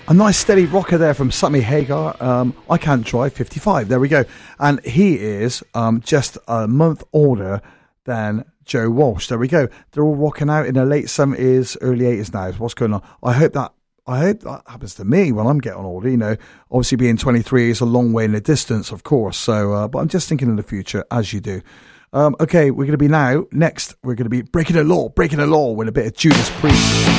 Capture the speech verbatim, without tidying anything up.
A nice steady rocker there from Sammy Hagar. Um, I Can't Drive, fifty-five. There we go. And he is um, just a month older than Joe Walsh. There we go. They're all rocking out in their late seventies, early eighties now. What's going on? I hope that I hope that happens to me when I'm getting older. You know, obviously being twenty-three is a long way in the distance, of course. So, uh, but I'm just thinking in the future, as you do. Um, okay, we're going to be now, next, we're going to be breaking the law, breaking the law with a bit of Judas Priest.